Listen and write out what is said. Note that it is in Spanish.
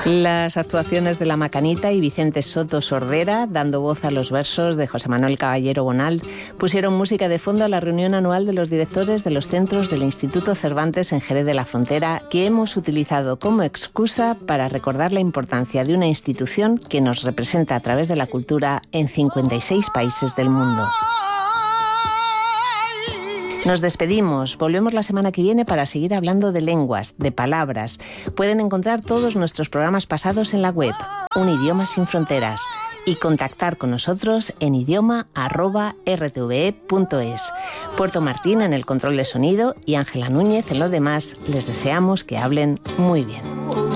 Las actuaciones de La Macanita y Vicente Soto Sordera, dando voz a los versos de José Manuel Caballero Bonald, pusieron música de fondo a la reunión anual de los directores de los centros del Instituto Cervantes en Jerez de la Frontera, que hemos utilizado como excusa para recordar la importancia de una institución que nos representa a través de la cultura en 56 países del mundo. Nos despedimos, volvemos la semana que viene para seguir hablando de lenguas, de palabras. Pueden encontrar todos nuestros programas pasados en la web, Un Idioma Sin Fronteras, y contactar con nosotros en idioma@rtve.es. Puerto Martín en el control de sonido y Ángela Núñez en lo demás. Les deseamos que hablen muy bien.